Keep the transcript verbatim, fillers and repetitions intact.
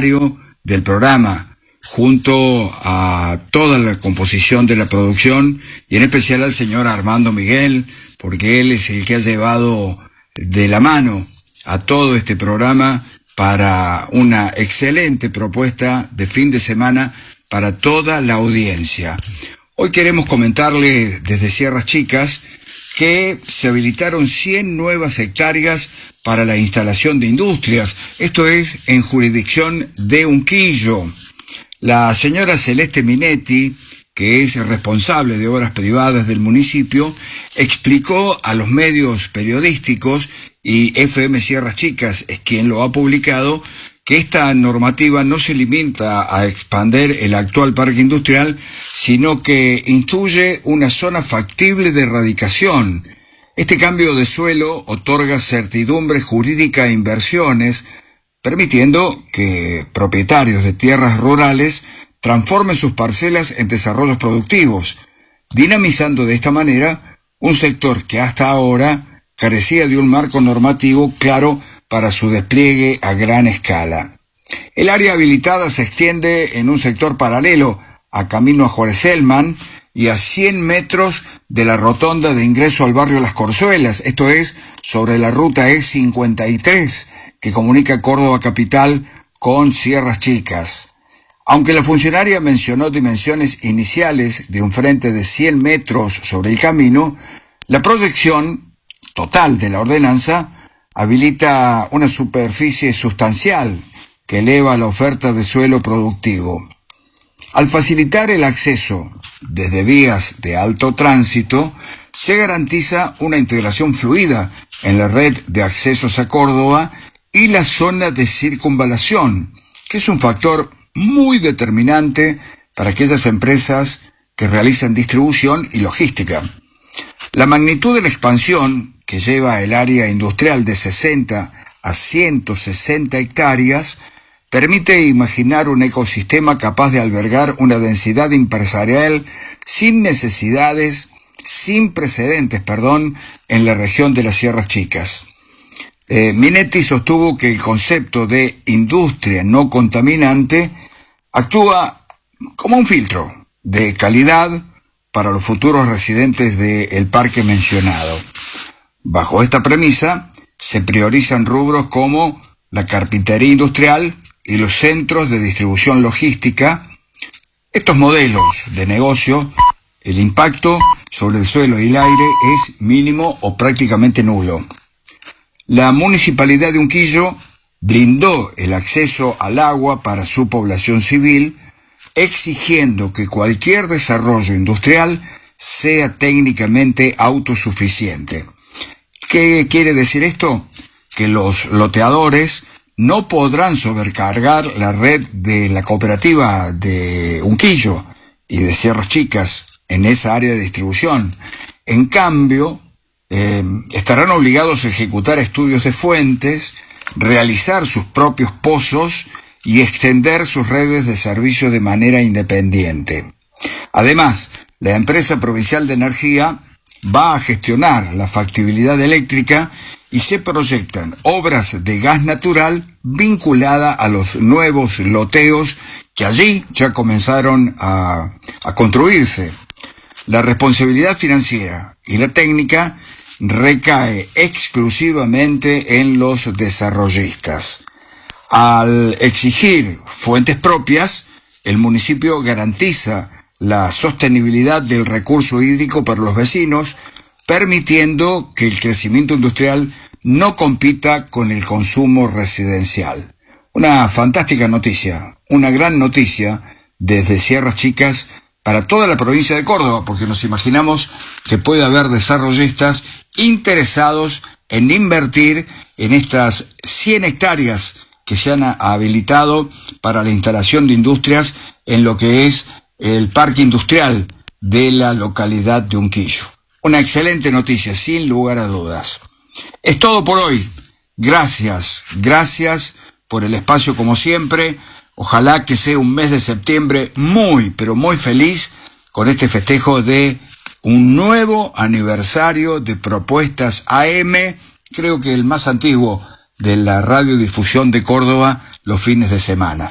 aniversario del programa, junto a toda la composición de la producción y en especial al señor Armando Miguel, porque él es el que ha llevado de la mano a todo este programa para una excelente propuesta de fin de semana para toda la audiencia. Hoy queremos comentarle desde Sierras Chicas que se habilitaron cien nuevas hectáreas para la instalación de industrias. Esto es en jurisdicción de Unquillo. La señora Celeste Minetti, que es responsable de obras privadas del municipio, explicó a los medios periodísticos, y F M Sierras Chicas es quien lo ha publicado, que esta normativa no se limita a expandir el actual parque industrial, sino que instituye una zona factible de erradicación. Este cambio de suelo otorga certidumbre jurídica a inversiones, permitiendo que propietarios de tierras rurales transformen sus parcelas en desarrollos productivos, dinamizando de esta manera un sector que hasta ahora carecía de un marco normativo claro para su despliegue a gran escala. El área habilitada se extiende en un sector paralelo a camino a Juárez Elman y a cien metros de la rotonda de ingreso al barrio Las Corzuelas, esto es, sobre la ruta E cincuenta y tres, que comunica Córdoba capital con Sierras Chicas. Aunque la funcionaria mencionó dimensiones iniciales de un frente de cien metros sobre el camino, la proyección total de la ordenanza habilita una superficie sustancial que eleva la oferta de suelo productivo. Al facilitar el acceso desde vías de alto tránsito, se garantiza una integración fluida en la red de accesos a Córdoba y la zona de circunvalación, que es un factor muy determinante para aquellas empresas que realizan distribución y logística. La magnitud de la expansión, que lleva el área industrial de sesenta a ciento sesenta hectáreas, permite imaginar un ecosistema capaz de albergar una densidad empresarial sin necesidades, sin precedentes, perdón, en la región de las Sierras Chicas. Eh, Minetti sostuvo que el concepto de industria no contaminante actúa como un filtro de calidad para los futuros residentes del parque mencionado. Bajo esta premisa, se priorizan rubros como la carpintería industrial y los centros de distribución logística. Estos modelos de negocio, el impacto sobre el suelo y el aire es mínimo o prácticamente nulo. La municipalidad de Unquillo blindó el acceso al agua para su población civil, exigiendo que cualquier desarrollo industrial sea técnicamente autosuficiente. ¿Qué quiere decir esto? Que los loteadores no podrán sobrecargar la red de la cooperativa de Unquillo y de Sierras Chicas en esa área de distribución. En cambio, eh, estarán obligados a ejecutar estudios de fuentes, realizar sus propios pozos y extender sus redes de servicio de manera independiente. Además, la empresa provincial de energía va a gestionar la factibilidad eléctrica y se proyectan obras de gas natural vinculada a los nuevos loteos que allí ya comenzaron a, a construirse. La responsabilidad financiera y la técnica recae exclusivamente en los desarrollistas. Al exigir fuentes propias, el municipio garantiza la sostenibilidad del recurso hídrico para los vecinos, permitiendo que el crecimiento industrial no compita con el consumo residencial. Una fantástica noticia, una gran noticia desde Sierras Chicas para toda la provincia de Córdoba, porque nos imaginamos que puede haber desarrollistas interesados en invertir en estas cien hectáreas que se han habilitado para la instalación de industrias en lo que es el parque industrial de la localidad de Unquillo. Una excelente noticia, sin lugar a dudas. Es todo por hoy. Gracias, gracias por el espacio como siempre. Ojalá que sea un mes de septiembre muy, pero muy feliz con este festejo de un nuevo aniversario de Propuestas A M, creo que el más antiguo de la radiodifusión de Córdoba los fines de semana.